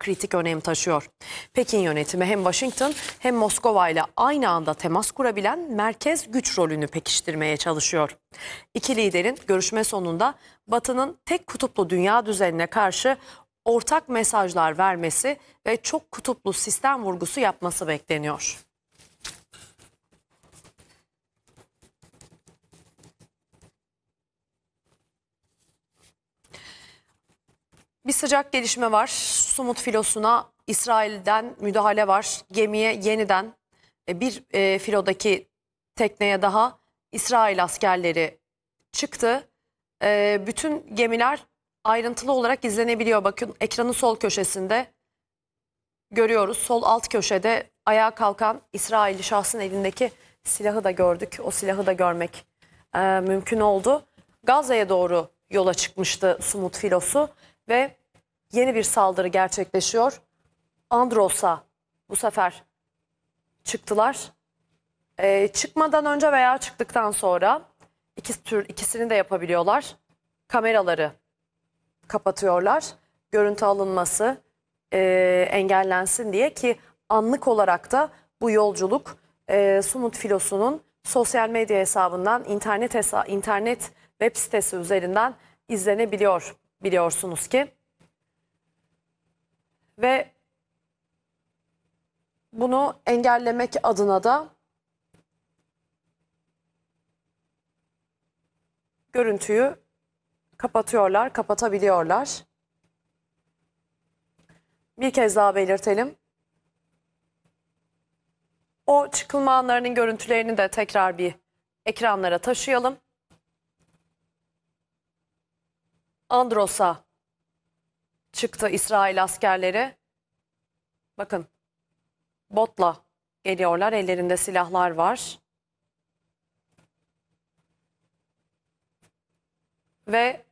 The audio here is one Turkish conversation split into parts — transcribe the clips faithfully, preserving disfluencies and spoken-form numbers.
kritik önem taşıyor. Pekin yönetimi hem Washington hem Moskova ile aynı anda temas kurabilen merkez güç rolünü pekiştirmeye çalışıyor. İki liderin görüşme sonunda Batı'nın tek kutuplu dünya düzenine karşı ortak mesajlar vermesi ve çok kutuplu sistem vurgusu yapması bekleniyor. Bir sıcak gelişme var. Sumut filosuna İsrail'den müdahale var. Gemiye yeniden bir e, filodaki tekneye daha İsrail askerleri çıktı. E, bütün gemiler ayrıntılı olarak izlenebiliyor. Bakın ekranın sol köşesinde görüyoruz. Sol alt köşede ayağa kalkan İsrailli şahsın elindeki silahı da gördük. O silahı da görmek e, mümkün oldu. Gazze'ye doğru yola çıkmıştı Sumut filosu. Ve yeni bir saldırı gerçekleşiyor. Andros'a bu sefer çıktılar. Ee, çıkmadan önce veya çıktıktan sonra iki tür ikisini de yapabiliyorlar. Kameraları kapatıyorlar. Görüntü alınması e, engellensin diye ki anlık olarak da bu yolculuk e, Sumut filosunun sosyal medya hesabından, internet hesa internet web sitesi üzerinden izlenebiliyor. Biliyorsunuz ki ve bunu engellemek adına da görüntüyü kapatıyorlar, kapatabiliyorlar. Bir kez daha belirtelim. O çıkılma anlarının görüntülerini de tekrar bir ekranlara taşıyalım. Andros'a çıktı İsrail askerleri. Bakın botla geliyorlar. Ellerinde silahlar var. Ve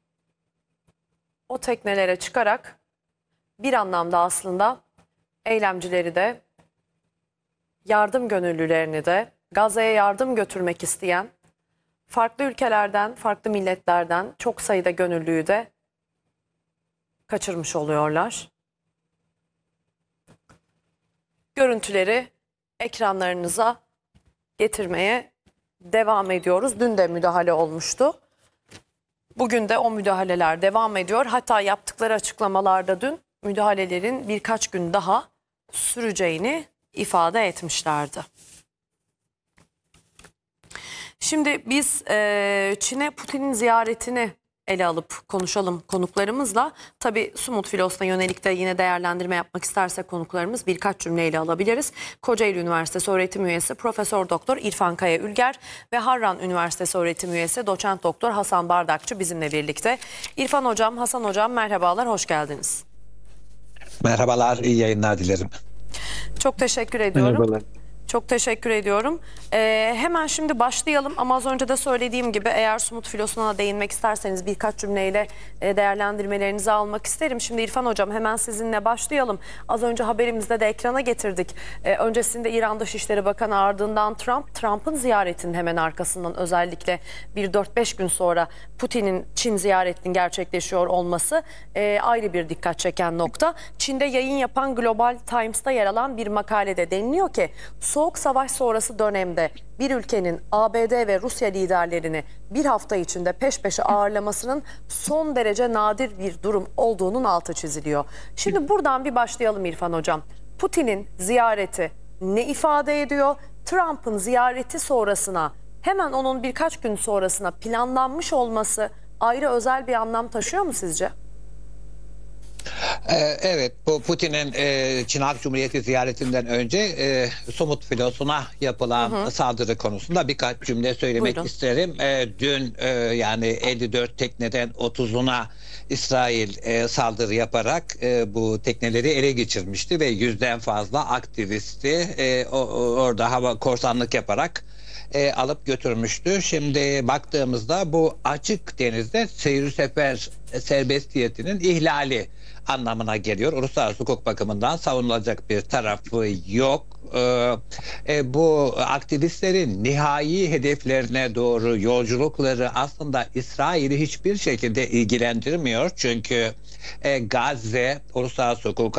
o teknelere çıkarak bir anlamda aslında eylemcileri de, yardım gönüllülerini de, Gazze'ye yardım götürmek isteyen farklı ülkelerden, farklı milletlerden çok sayıda gönüllüyü de kaçırmış oluyorlar. Görüntüleri ekranlarınıza getirmeye devam ediyoruz. Dün de müdahale olmuştu. Bugün de o müdahaleler devam ediyor. Hatta yaptıkları açıklamalarda dün müdahalelerin birkaç gün daha süreceğini ifade etmişlerdi. Şimdi biz e, Çin'e Putin'in ziyaretini ele alıp konuşalım konuklarımızla. Tabii Sumut filosuna yönelik de yine değerlendirme yapmak isterse konuklarımız birkaç cümleyle alabiliriz. Kocaeli Üniversitesi öğretim üyesi Profesör Doktor İrfan Kaya Ülger ve Harran Üniversitesi öğretim üyesi Doçent Doktor Hasan Bardakçı bizimle birlikte. İrfan Hocam, Hasan Hocam merhabalar, hoş geldiniz. Merhabalar, iyi yayınlar dilerim. Çok teşekkür ediyorum. Merhabalar. Çok teşekkür ediyorum. Ee, hemen şimdi başlayalım ama az önce de söylediğim gibi eğer Sumut filosuna değinmek isterseniz birkaç cümleyle e, değerlendirmelerinizi almak isterim. Şimdi İrfan Hocam hemen sizinle başlayalım. Az önce haberimizde de ekrana getirdik. Ee, öncesinde İran Dışişleri Bakanı, ardından Trump, Trump'ın ziyaretinin hemen arkasından özellikle bir dört beş gün sonra Putin'in Çin ziyaretinin gerçekleşiyor olması e, ayrı bir dikkat çeken nokta. Çin'de yayın yapan Global Times'ta yer alan bir makalede deniliyor ki Soğuk Savaş sonrası dönemde bir ülkenin A B D ve Rusya liderlerini bir hafta içinde peş peşe ağırlamasının son derece nadir bir durum olduğunun altı çiziliyor. Şimdi buradan bir başlayalım İrfan Hocam. Putin'in ziyareti ne ifade ediyor? Trump'ın ziyareti sonrasına, hemen onun birkaç gün sonrasına planlanmış olması ayrı özel bir anlam taşıyor mu sizce? Evet, bu Putin'in e, Çin Halk Cumhuriyeti ziyaretinden önce e, Sumut filosuna yapılan hı hı. saldırı konusunda birkaç cümle söylemek Buyurun. isterim. E, dün e, yani elli dört tekneden otuzuna İsrail e, saldırı yaparak e, bu tekneleri ele geçirmişti ve yüzden fazla aktivisti e, o, orada hava korsanlık yaparak E, alıp götürmüştü. Şimdi baktığımızda bu açık denizde seyir sefer serbestiyetinin ihlali anlamına geliyor. Uluslararası hukuk bakımından savunulacak bir tarafı yok. Ee, e, bu aktivistlerin nihai hedeflerine doğru yolculukları aslında İsrail'i hiçbir şekilde ilgilendirmiyor. Çünkü e, Gazze uluslararası hukuk